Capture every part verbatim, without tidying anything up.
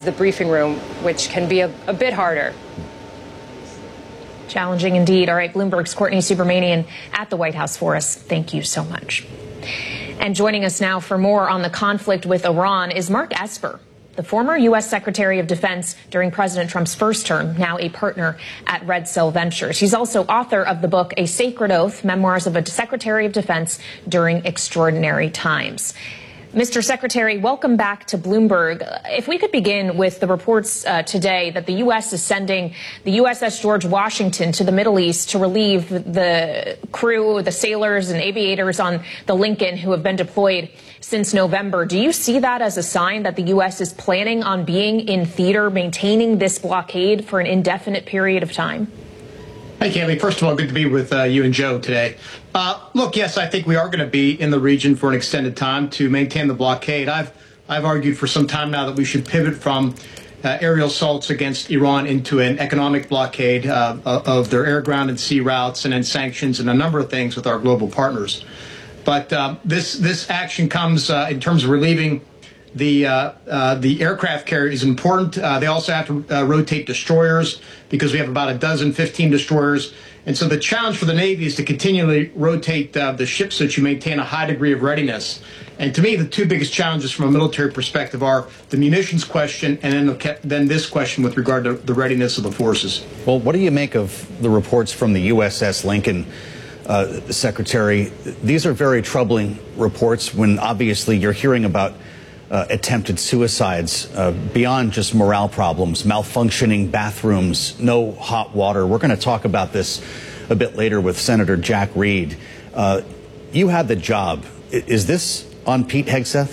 the briefing room, which can be a, a bit harder. Challenging indeed. All right, Bloomberg's Courtney Subramanian at the White House for us. Thank you so much. And joining us now for more on the conflict with Iran is Mark Esper, the former U S Secretary of Defense during President Trump's first term, now a partner at Red Sill Ventures. He's also author of the book A Sacred Oath, Memoirs of a Secretary of Defense During Extraordinary Times. Mister Secretary, welcome back to Bloomberg. If we could begin with the reports uh, today that the U S is sending the U S S George Washington to the Middle East to relieve the crew, the sailors and aviators on the Lincoln who have been deployed since November. Do you see that as a sign that the U S is planning on being in theater, maintaining this blockade for an indefinite period of time? Hey, Kayleigh. First of all, good to be with uh, you and Joe today. Uh, look, yes, I think we are going to be in the region for an extended time to maintain the blockade. I've I've argued for some time now that we should pivot from uh, aerial assaults against Iran into an economic blockade uh, of their air, ground, and sea routes, and then sanctions and a number of things with our global partners. But uh, this this action comes uh, in terms of relieving the uh, uh, the aircraft carrier is important. Uh, they also have to uh, rotate destroyers because we have about a dozen, fifteen destroyers. And so the challenge for the Navy is to continually rotate uh, the ships so that you maintain a high degree of readiness. And to me, the two biggest challenges from a military perspective are the munitions question and then, the, then this question with regard to the readiness of the forces. Well, what do you make of the reports from the U S S Lincoln, uh, Secretary? These are very troubling reports when obviously you're hearing about Uh, attempted suicides uh, beyond just morale problems, malfunctioning bathrooms, no hot water. We're going to talk about this a bit later with Senator Jack Reed. Uh, you had the job. I- is this on Pete Hegseth?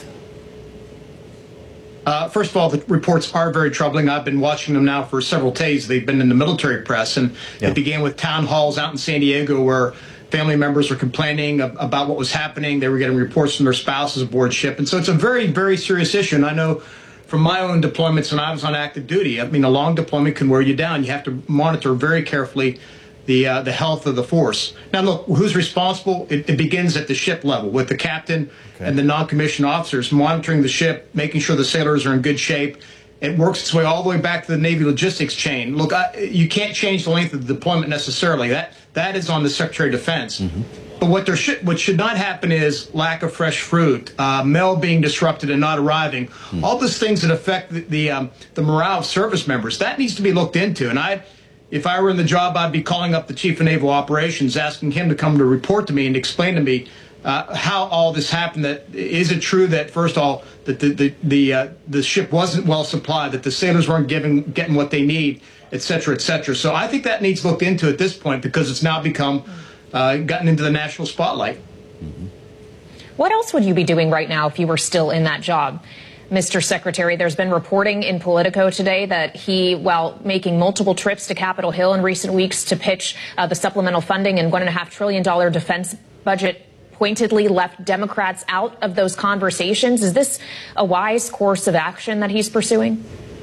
Uh, first of all, the reports are very troubling. I've been watching them now for several days. They've been in the military press, and yeah. It began with town halls out in San Diego where family members were complaining about what was happening. They were getting reports from their spouses aboard ship. And so it's a very, very serious issue. And I know from my own deployments when I was on active duty, I mean, a long deployment can wear you down. You have to monitor very carefully the uh, the health of the force. Now, look, who's responsible? It, it begins at the ship level with the captain okay. and the non-commissioned officers monitoring the ship, making sure the sailors are in good shape. It works its way all the way back to the Navy logistics chain. Look, I, you can't change the length of the deployment necessarily. That that is on the Secretary of Defense. Mm-hmm. But what there should what should not happen is lack of fresh fruit, uh, mail being disrupted and not arriving. Mm-hmm. All those things that affect the the, um, the morale of service members. That needs to be looked into. And I, if I were in the job, I'd be calling up the Chief of Naval Operations, asking him to come to report to me and explain to me Uh, how all this happened. That is it true that first of all that the the the, uh, the ship wasn't well supplied, that the sailors weren't giving getting what they need, et cetera, et cetera. So I think that needs looked into at this point because it's now become uh, gotten into the national spotlight. Mm-hmm. What else would you be doing right now if you were still in that job, Mister Secretary? There's been reporting in Politico today that he, while making multiple trips to Capitol Hill in recent weeks to pitch uh, the supplemental funding and one and a half trillion dollar defense budget, pointedly left Democrats out of those conversations. Is this a wise course of action that he's pursuing?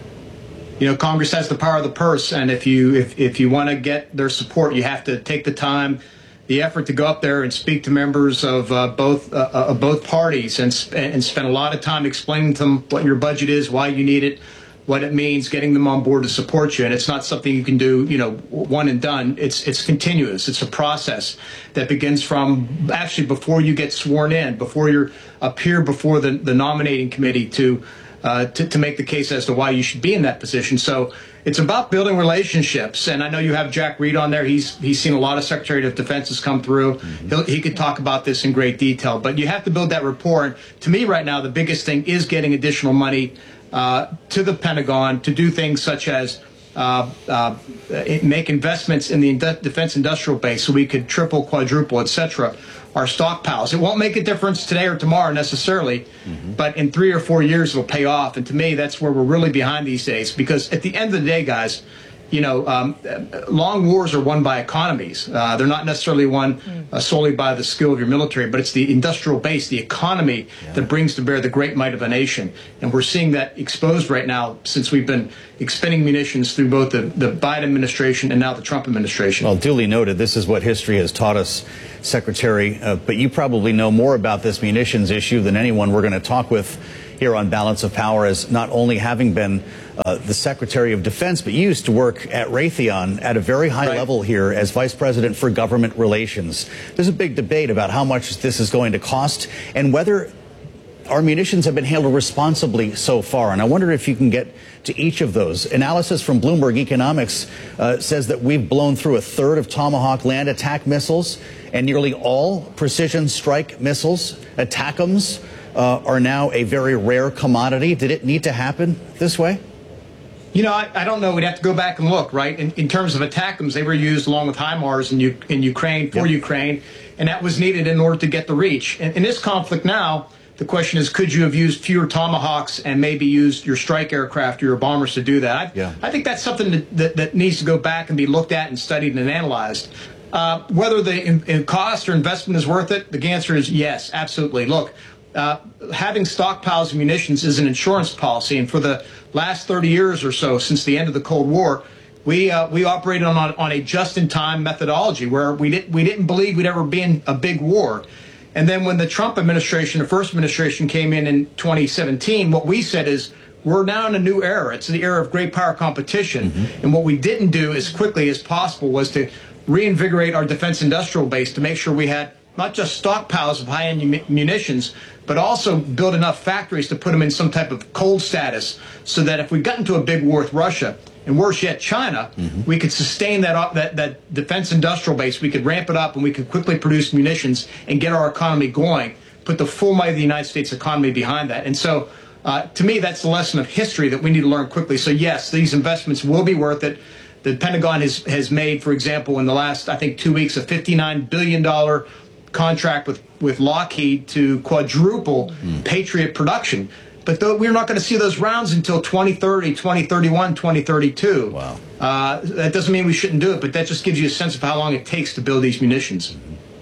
You know, Congress has the power of the purse, and if you if, if you want to get their support, you have to take the time, the effort to go up there and speak to members of uh, both uh, of both parties and sp- and spend a lot of time explaining to them what your budget is, why you need it, what it means, getting them on board to support you. And it's not something you can do, you know, one and done. It's it's continuous. It's a process that begins from actually before you get sworn in, before you appear before the, the nominating committee to, uh, to to make the case as to why you should be in that position. So it's about building relationships. And I know you have Jack Reed on there. He's he's seen a lot of Secretary of Defenses come through. Mm-hmm. He'll, he could talk about this in great detail. But you have to build that rapport. And to me right now, the biggest thing is getting additional money Uh, to the Pentagon to do things such as uh, uh, make investments in the ind- defense industrial base so we could triple, quadruple, et cetera, our stockpiles. It won't make a difference today or tomorrow necessarily, mm-hmm. but in three or four years it'll pay off. And to me, that's where we're really behind these days, because at the end of the day, guys, you know, um, long wars are won by economies. Uh, they're not necessarily won uh, solely by the skill of your military, but it's the industrial base, the economy yeah. that brings to bear the great might of a nation. And we're seeing that exposed right now since we've been expending munitions through both the, the Biden administration and now the Trump administration. Well, duly noted. This is what history has taught us, Secretary. Uh, but you probably know more about this munitions issue than anyone we're going to talk with here on Balance of Power, as not only having been uh, the Secretary of Defense, but you used to work at Raytheon at a very high Right. level here as Vice President for Government Relations. There's a big debate about how much this is going to cost and whether our munitions have been handled responsibly so far. And I wonder if you can get to each of those. Analysis from Bloomberg Economics uh, says that we've blown through a third of Tomahawk land attack missiles, and nearly all precision strike missiles, ATACMS, uh, are now a very rare commodity. Did it need to happen this way? You know, I, I don't know. We'd have to go back and look, right? In, in terms of ATACMS, they were used along with HIMARS in, U, in Ukraine, for Yep. Ukraine, and that was needed in order to get the reach. In, in this conflict now, the question is, could you have used fewer Tomahawks and maybe used your strike aircraft or your bombers to do that? I, Yeah. I think that's something that, that, that needs to go back and be looked at and studied and analyzed. Uh, whether the in, in cost or investment is worth it, the answer is yes, absolutely. Look, uh, having stockpiles of munitions is an insurance policy, and for the last thirty years or so, since the end of the Cold War, we uh, we operated on on a just-in-time methodology where we didn't we didn't believe we'd ever be in a big war. And then when the Trump administration, the first administration, came in in twenty seventeen, what we said is we're now in a new era. It's the era of great power competition. Mm-hmm. And what we didn't do as quickly as possible was to reinvigorate our defense industrial base to make sure we had not just stockpiles of high-end munitions, but also build enough factories to put them in some type of cold status so that if we got into a big war with Russia, and worse yet, China, mm-hmm. we could sustain that, that that defense industrial base. We could ramp it up, and we could quickly produce munitions and get our economy going, put the full might of the United States economy behind that. And so, uh, to me, that's the lesson of history that we need to learn quickly. So, yes, these investments will be worth it. The Pentagon has, has made, for example, in the last, I think, two weeks, a fifty-nine billion dollars contract with, with Lockheed to quadruple mm. Patriot production. But though we're not going to see those rounds until twenty thirty, twenty thirty-one, twenty thirty-two. Wow. Uh, that doesn't mean we shouldn't do it, but that just gives you a sense of how long it takes to build these munitions.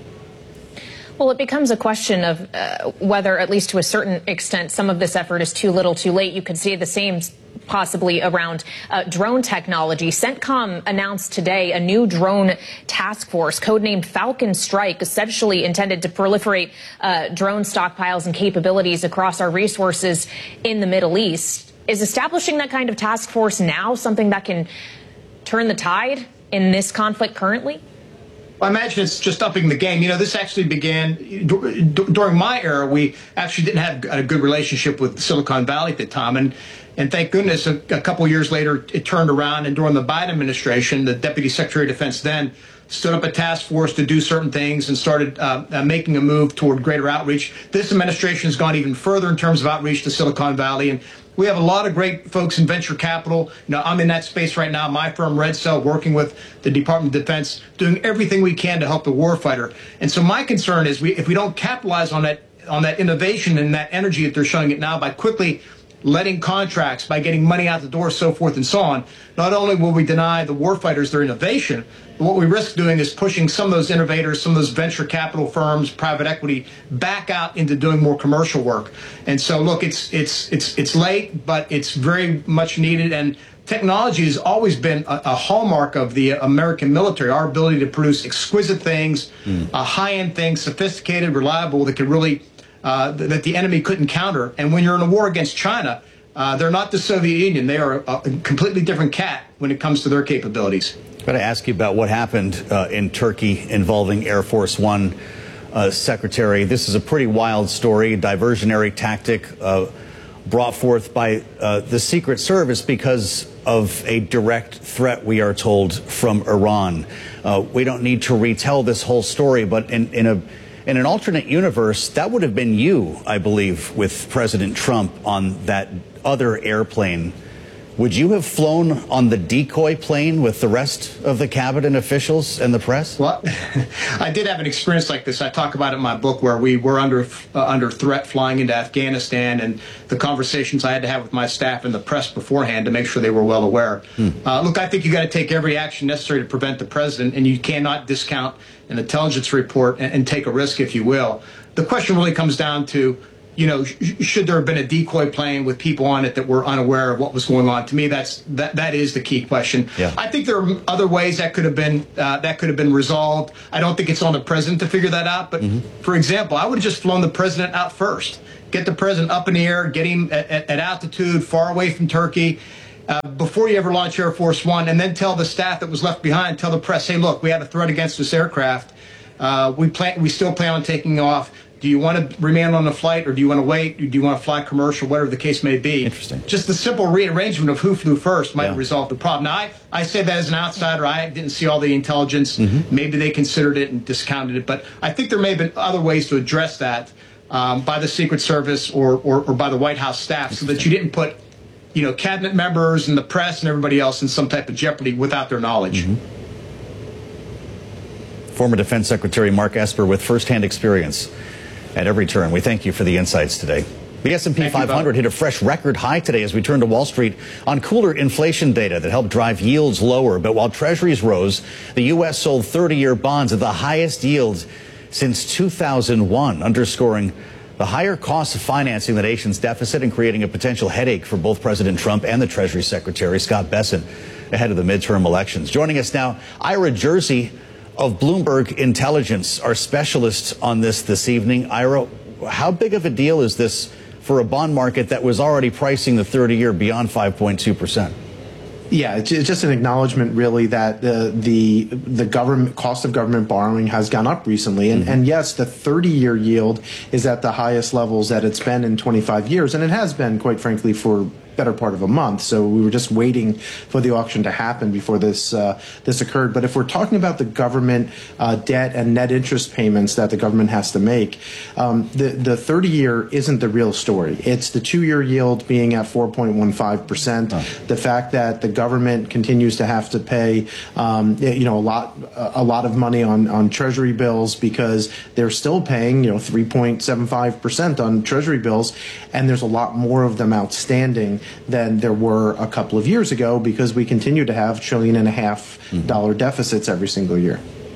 Well, it becomes a question of uh, whether, at least to a certain extent, some of this effort is too little, too late. You could see the same possibly around uh, drone technology. CENTCOM announced today a new drone task force, codenamed Falcon Strike, essentially intended to proliferate uh, drone stockpiles and capabilities across our resources in the Middle East. Is establishing that kind of task force now something that can turn the tide in this conflict currently? I imagine it's just upping the game. You know, this actually began d- d- during my era. We actually didn't have a good relationship with Silicon Valley at the time. And, and thank goodness, a, a couple of years later, it turned around. And during the Biden administration, the Deputy Secretary of Defense then stood up a task force to do certain things and started uh, uh, making a move toward greater outreach. This administration has gone even further in terms of outreach to Silicon Valley. And we have a lot of great folks in venture capital. You know, I'm in that space right now. My firm, Red Cell, working with the Department of Defense, doing everything we can to help the warfighter. And so my concern is we, if we don't capitalize on that on that innovation and that energy that they're showing it now by quickly letting contracts, by getting money out the door, so forth and so on, not only will we deny the warfighters their innovation, but what we risk doing is pushing some of those innovators, some of those venture capital firms, private equity, back out into doing more commercial work. And so, look, it's it's it's it's late, but it's very much needed. And technology has always been a, a hallmark of the American military, our ability to produce exquisite things, mm. uh, high-end things, sophisticated, reliable, that could really Uh, that the enemy couldn't counter. And when you're in a war against China, uh, they're not the Soviet Union. They are a, a completely different cat when it comes to their capabilities. I've got to ask you about what happened uh, in Turkey involving Air Force One uh, Secretary. This is a pretty wild story, diversionary tactic uh, brought forth by uh, the Secret Service because of a direct threat, we are told, from Iran. Uh, we don't need to retell this whole story, but in, in a In an alternate universe, that would have been you, I believe, with President Trump on that other airplane. Would you have flown on the decoy plane with the rest of the cabinet officials and the press? Well, I did have an experience like this. I talk about it in my book where we were under uh, under threat flying into Afghanistan, and the conversations I had to have with my staff and the press beforehand to make sure they were well aware. Hmm. Uh, look, I think you got to take every action necessary to prevent the president, and you cannot discount an intelligence report and, and take a risk, if you will. The question really comes down to, you know, sh should there have been a decoy plane with people on it that were unaware of what was going on? To me, that's that that is the key question. Yeah. I think there are other ways that could have been uh, that could have been resolved. I don't think it's on the president to figure that out. But mm-hmm. for example, I would have just flown the president out first, get the president up in the air, get him at, at, at altitude, far away from Turkey. uh, before you ever launch Air Force One, and then tell the staff that was left behind, tell the press, hey, look, we have a threat against this aircraft. Uh, we plan, we still plan on taking off. Do you want to remain on the flight, or do you want to wait? Do you want to fly commercial, whatever the case may be? Interesting. Just the simple rearrangement of who flew first might Yeah. resolve the problem. Now, I, I say that as an outsider. I didn't see all the intelligence. Mm-hmm. Maybe they considered it and discounted it. But I think there may have been other ways to address that um, by the Secret Service or, or, or by the White House staff, so that you didn't put, you know, cabinet members and the press and everybody else in some type of jeopardy without their knowledge. Mm-hmm. Former Defense Secretary Mark Esper with firsthand experience at every turn. We thank you for the insights today. The S and P five hundred hit a fresh record high today as we turn to Wall Street on cooler inflation data that helped drive yields lower. But while treasuries rose, the U S sold thirty-year bonds at the highest yield since two thousand one, underscoring the higher cost of financing the nation's deficit and creating a potential headache for both President Trump and the Treasury Secretary, Scott Bessent, ahead of the midterm elections. Joining us now, Ira Jersey of Bloomberg Intelligence, our specialist on this this evening. Ira, how big of a deal is this for a bond market that was already pricing the thirty-year beyond five point two percent? Yeah, it's just an acknowledgement, really, that uh, the the government cost of government borrowing has gone up recently, and, mm-hmm. and yes, the thirty-year yield is at the highest levels that it's been in twenty-five years, and it has been, quite frankly, for better part of a month. So we were just waiting for the auction to happen before this uh, this occurred. But if we're talking about the government uh, debt and net interest payments that the government has to make, um, the the thirty-year isn't the real story. It's the two-year yield being at four point one five percent. Oh. The fact that the government continues to have to pay, um, you know, a lot a lot of money on on Treasury bills because they're still paying, you know, three point seven five percent on Treasury bills, and there's a lot more of them outstanding than there were a couple of years ago because we continue to have trillion and a half dollar deficits every single year.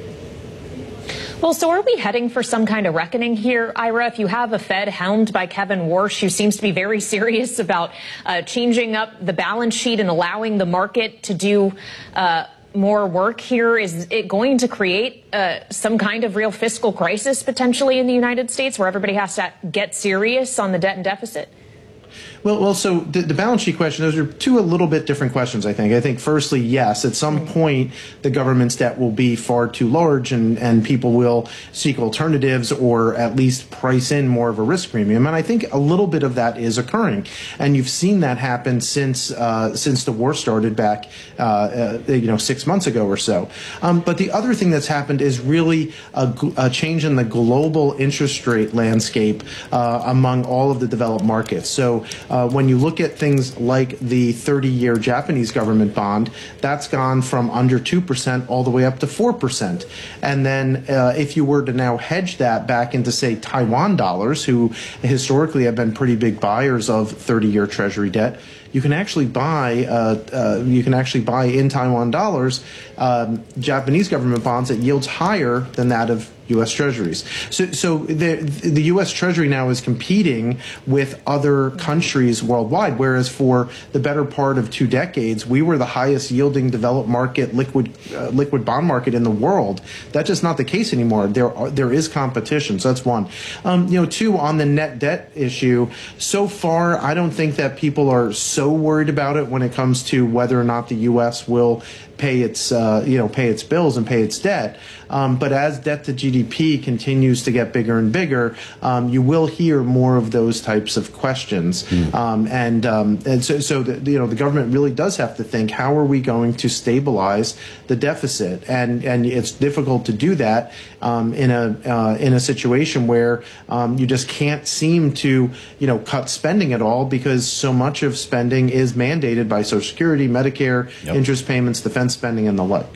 Well, so are we heading for some kind of reckoning here, Ira? If you have a Fed helmed by Kevin Warsh, who seems to be very serious about uh, changing up the balance sheet and allowing the market to do uh, more work here, is it going to create uh, some kind of real fiscal crisis potentially in the United States where everybody has to get serious on the debt and deficit? Well, well, so the, the balance sheet question, those are two a little bit different questions, I think. I think, firstly, yes, at some point, the government's debt will be far too large and, and people will seek alternatives or at least price in more of a risk premium. And I think a little bit of that is occurring. And you've seen that happen since uh, since the war started back, uh, uh, you know, six months ago or so. Um, but the other thing that's happened is really a, a change in the global interest rate landscape uh, among all of the developed markets. So Uh, when you look at things like the thirty-year Japanese government bond, that's gone from under two percent all the way up to four percent. And then uh, if you were to now hedge that back into, say, Taiwan dollars, who historically have been pretty big buyers of thirty-year Treasury debt, you can actually buy uh, uh, you can actually buy in Taiwan dollars um, Japanese government bonds at yields higher than that of U S Treasuries. So, so the, the U S Treasury now is competing with other countries worldwide, whereas for the better part of two decades, we were the highest yielding developed market liquid uh, liquid bond market in the world. That's just not the case anymore. There are, there is competition. So that's one. Um, you know, two, on the net debt issue, so far I don't think that people are so worried about it when it comes to whether or not the U S will pay its uh, you know pay its bills and pay its debt. Um, but as debt to G D P continues to get bigger and bigger, um, you will hear more of those types of questions. Mm. Um, and um, and so, so the, you know the government really does have to think, how are we going to stabilize the deficit? And and it's difficult to do that um, in a uh, in a situation where um, you just can't seem to you know cut spending at all because so much of spending is mandated by Social Security, Medicare, yep. interest payments, defense spending, and the like.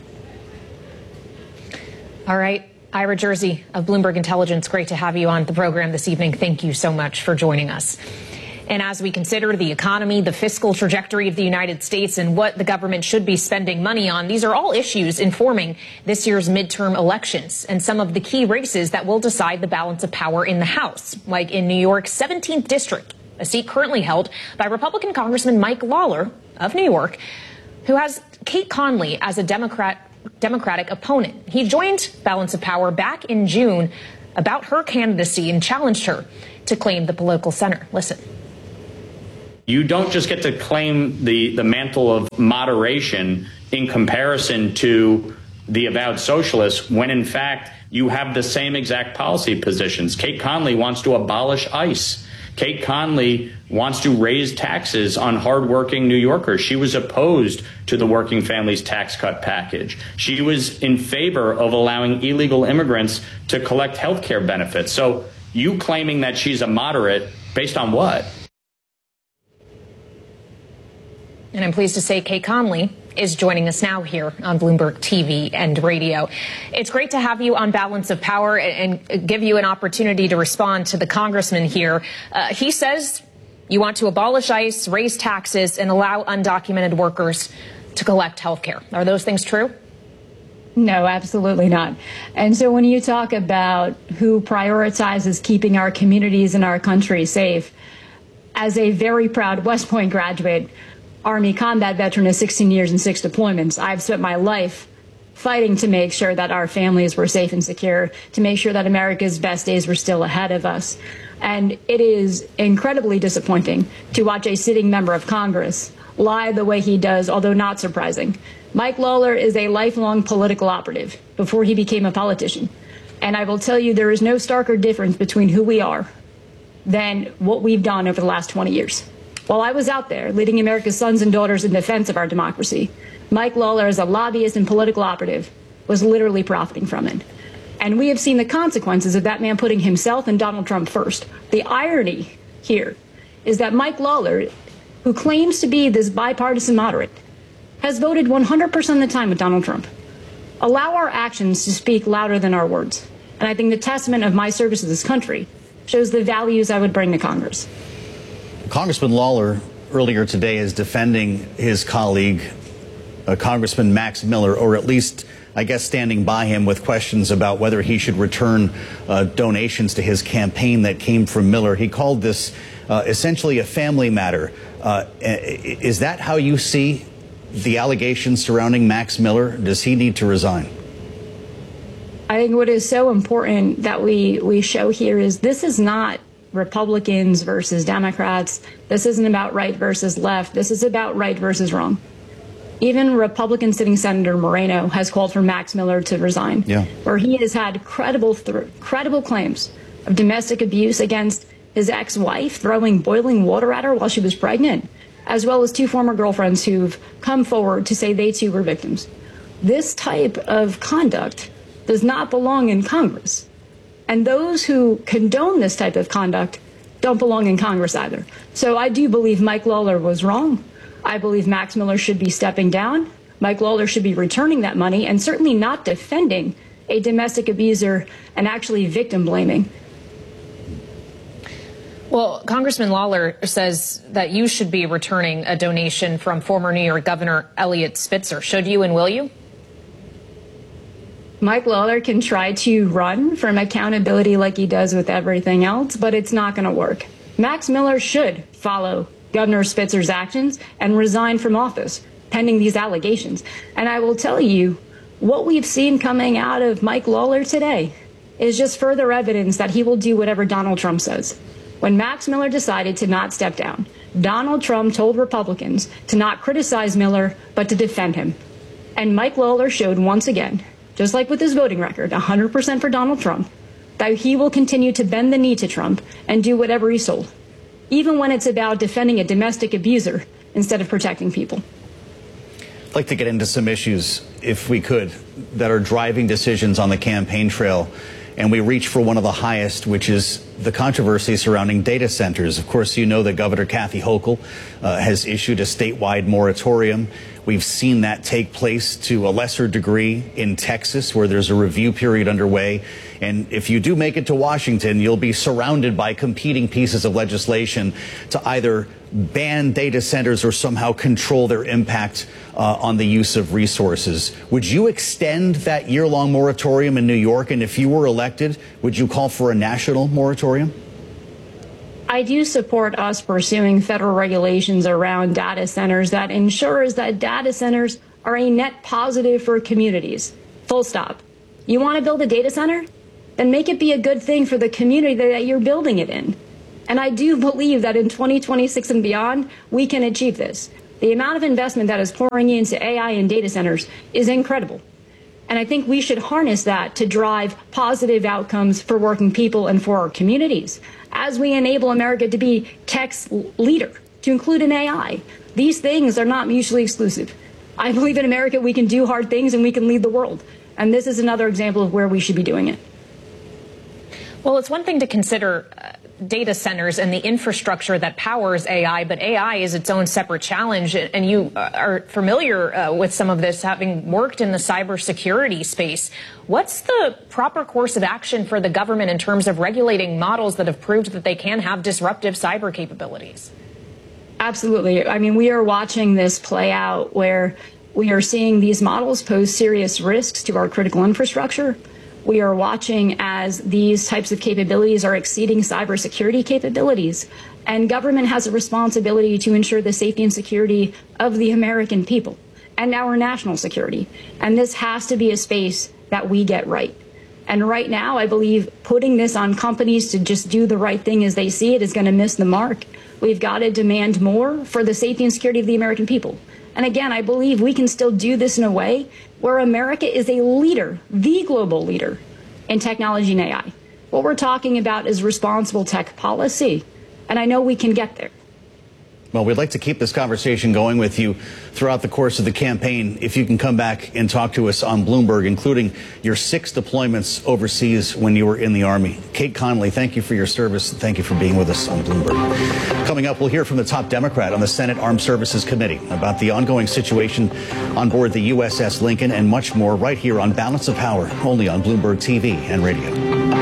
All right. Ira Jersey of Bloomberg Intelligence, great to have you on the program this evening. Thank you so much for joining us. And as we consider the economy, the fiscal trajectory of the United States, and what the government should be spending money on, these are all issues informing this year's midterm elections and some of the key races that will decide the balance of power in the House, like in New York's seventeenth District, a seat currently held by Republican Congressman Mike Lawler of New York, who has Kate Conley as a Democrat Democratic opponent. He joined Balance of Power back in June about her candidacy and challenged her to claim the political center. Listen. You don't just get to claim the, the mantle of moderation in comparison to the avowed socialists when, in fact, you have the same exact policy positions. Kate Conley wants to abolish ICE. Kate Conley wants to raise taxes on hardworking New Yorkers. She was opposed to the working families tax cut package. She was in favor of allowing illegal immigrants to collect health care benefits. So you claiming that she's a moderate based on what? And I'm pleased to say Kate Conley is joining us now here on Bloomberg T V and radio. It's great to have you on Balance of Power and give you an opportunity to respond to the congressman here. Uh, he says you want to abolish ICE, raise taxes, and allow undocumented workers to collect health care. Are those things true? No, absolutely not. And so when you talk about who prioritizes keeping our communities and our country safe, as a very proud West Point graduate, Army combat veteran of sixteen years and six deployments, I've spent my life fighting to make sure that our families were safe and secure, to make sure that America's best days were still ahead of us. And it is incredibly disappointing to watch a sitting member of Congress lie the way he does, although not surprising. Mike Lawler is a lifelong political operative before he became a politician. And I will tell you, there is no starker difference between who we are than what we've done over the last twenty years. While I was out there leading America's sons and daughters in defense of our democracy, Mike Lawler, as a lobbyist and political operative, was literally profiting from it. And we have seen the consequences of that man putting himself and Donald Trump first. The irony here is that Mike Lawler, who claims to be this bipartisan moderate, has voted one hundred percent of the time with Donald Trump. Allow our actions to speak louder than our words. And I think the testament of my service to this country shows the values I would bring to Congress. Congressman Lawler earlier today is defending his colleague, uh, Congressman Max Miller, or at least, I guess, standing by him with questions about whether he should return uh, donations to his campaign that came from Miller. He called this uh, essentially a family matter. Uh, is that how you see the allegations surrounding Max Miller? Does he need to resign? I think what is so important that we, we show here is this is not Republicans versus Democrats. This isn't about right versus left. This is about right versus wrong. Even Republican sitting Senator Moreno has called for Max Miller to resign, yeah. where he has had credible, th- credible claims of domestic abuse against his ex-wife, throwing boiling water at her while she was pregnant, as well as two former girlfriends who've come forward to say they too were victims. This type of conduct does not belong in Congress. And those who condone this type of conduct don't belong in Congress either. So I do believe Mike Lawler was wrong. I believe Max Miller should be stepping down. Mike Lawler should be returning that money and certainly not defending a domestic abuser and actually victim blaming. Well, Congressman Lawler says that you should be returning a donation from former New York Governor Eliot Spitzer. Should you and will you? Mike Lawler can try to run from accountability like he does with everything else, but it's not going to work. Max Miller should follow Governor Spitzer's actions and resign from office pending these allegations. And I will tell you, what we've seen coming out of Mike Lawler today is just further evidence that he will do whatever Donald Trump says. When Max Miller decided to not step down, Donald Trump told Republicans to not criticize Miller, but to defend him. And Mike Lawler showed once again, just like with his voting record, one hundred percent for Donald Trump, that he will continue to bend the knee to Trump and do whatever he's told, even when it's about defending a domestic abuser instead of protecting people. I'd like to get into some issues, if we could, that are driving decisions on the campaign trail. And we reach for one of the highest, which is the controversy surrounding data centers. Of course, you know that Governor Kathy Hochul uh, has issued a statewide moratorium. We've seen that take place to a lesser degree in Texas, where there's a review period underway. And if you do make it to Washington, you'll be surrounded by competing pieces of legislation to either ban data centers or somehow control their impact uh, on the use of resources. Would you extend that year-long moratorium in New York? And if you were elected, would you call for a national moratorium? I do support us pursuing federal regulations around data centers that ensures that data centers are a net positive for communities. Full stop. You want to build a data center? Then make it be a good thing for the community that you're building it in. And I do believe that in twenty twenty-six and beyond, we can achieve this. The amount of investment that is pouring into A I and data centers is incredible. And I think we should harness that to drive positive outcomes for working people and for our communities as we enable America to be tech's leader, to include in A I. These things are not mutually exclusive. I believe in America we can do hard things and we can lead the world. And this is another example of where we should be doing it. Well, it's one thing to consider uh, data centers and the infrastructure that powers A I, but A I is its own separate challenge. And you are familiar uh, with some of this, having worked in the cybersecurity space. What's the proper course of action for the government in terms of regulating models that have proved that they can have disruptive cyber capabilities? Absolutely. I mean, we are watching this play out where we are seeing these models pose serious risks to our critical infrastructure. We are watching as these types of capabilities are exceeding cybersecurity capabilities. And government has a responsibility to ensure the safety and security of the American people and our national security. And this has to be a space that we get right. And right now, I believe putting this on companies to just do the right thing as they see it is going to miss the mark. We've got to demand more for the safety and security of the American people. And again, I believe we can still do this in a way where America is a leader, the global leader in technology and A I. What we're talking about is responsible tech policy. And I know we can get there. Well, we'd like to keep this conversation going with you throughout the course of the campaign. If you can come back and talk to us on Bloomberg, including your six deployments overseas when you were in the Army. Kate Conley, thank you for your service. Thank you for being with us on Bloomberg. Coming up, we'll hear from the top Democrat on the Senate Armed Services Committee about the ongoing situation on board the U S S Lincoln and much more right here on Balance of Power, only on Bloomberg T V and radio.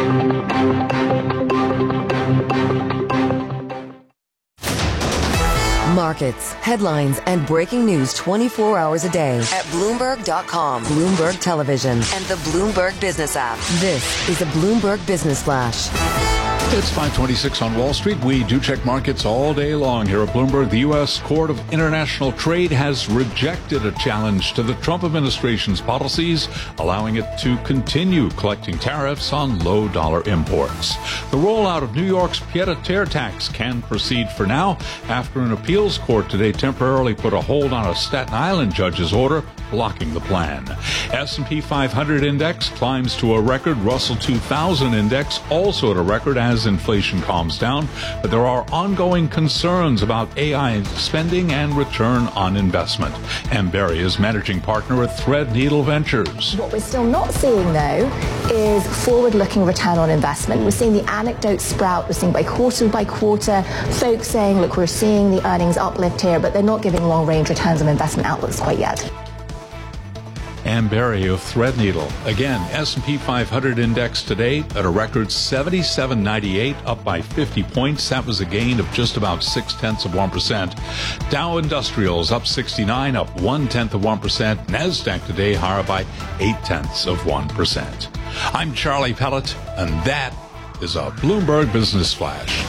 Markets, headlines, and breaking news twenty-four hours a day at Bloomberg dot com, Bloomberg Television, and the Bloomberg Business app. This is a Bloomberg Business Flash. It's five twenty-six on Wall Street. We do check markets all day long here at Bloomberg. The U S Court of International Trade has rejected a challenge to the Trump administration's policies, allowing it to continue collecting tariffs on low-dollar imports. The rollout of New York's pied-à-terre tax can proceed for now after an appeals court today temporarily put a hold on a Staten Island judge's order blocking the plan. S and P five hundred index climbs to a record. Russell two thousand index also at a record as inflation calms down. But there are ongoing concerns about A I spending and return on investment. Ann Berry is managing partner at Threadneedle Ventures. What we're still not seeing, though, is forward-looking return on investment. We're seeing the anecdotes sprout. We're seeing by quarter by quarter folks saying, look, we're seeing the earnings uplift here, but they're not giving long-range returns on investment outlooks quite yet. Ann Berry of Threadneedle. Again, S and P five hundred index today at a record seventy-seven ninety-eight, up by fifty points. That was a gain of just about six tenths of one percent. Dow Industrials up sixty-nine, up one tenth of one percent. NASDAQ today higher by eight tenths of one percent. I'm Charlie Pellet, and that is a Bloomberg Business Flash.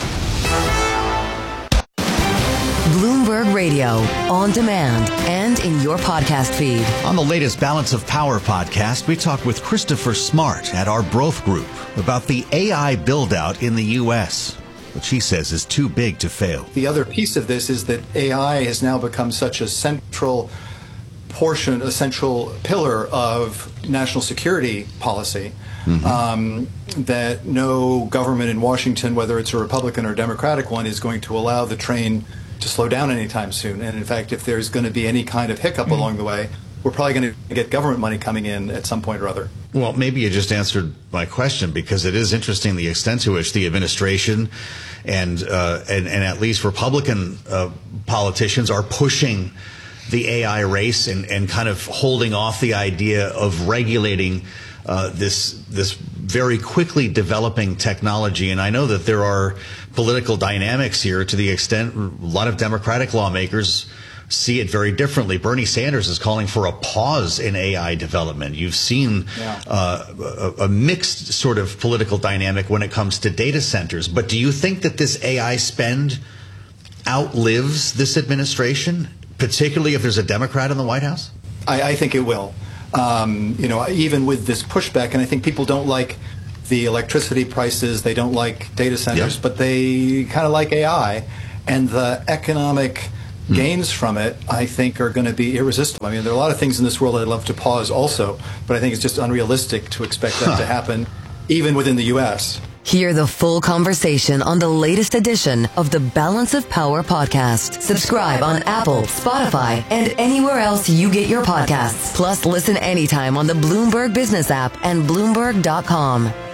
Bloomberg Radio, on demand and in your podcast feed. On the latest Balance of Power podcast, we talk with Christopher Smart at our Broth Group about the A I build-out in the U S, which he says is too big to fail. The other piece of this is that A I has now become such a central portion, a central pillar of national security policy, mm-hmm. um, that no government in Washington, whether it's a Republican or Democratic one, is going to allow the train to slow down anytime soon. And in fact, if there's going to be any kind of hiccup mm-hmm. along the way, we're probably going to get government money coming in at some point or other. Well, maybe you just answered my question, because it is interesting the extent to which the administration and uh, and, and at least Republican uh, politicians are pushing the A I race and, and kind of holding off the idea of regulating uh, this this very quickly developing technology. And I know that there are political dynamics here to the extent a lot of Democratic lawmakers see it very differently. Bernie Sanders is calling for a pause in A I development. You've seen yeah. uh, a, a mixed sort of political dynamic when it comes to data centers. But do you think that this A I spend outlives this administration, particularly if there's a Democrat in the White House? I, I think it will. Um, you know, even with this pushback, and I think people don't like the electricity prices. They don't like data centers, Yeah. but they kind of like A I. And the economic gains from it, I think, are going to be irresistible. I mean, there are a lot of things in this world I'd love to pause also, but I think it's just unrealistic to expect that to happen, even within the U S. Hear the full conversation on the latest edition of the Balance of Power podcast. Subscribe on Apple, Spotify, and anywhere else you get your podcasts. Plus, listen anytime on the Bloomberg Business app and Bloomberg dot com.